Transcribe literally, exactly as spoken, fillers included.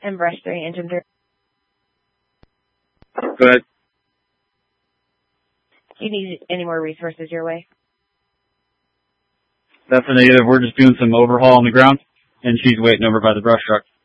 and brush three, engine three. Good. Do you need any more resources your way? That's a negative. We're just doing some overhaul on the ground, and she's waiting over by the brush truck.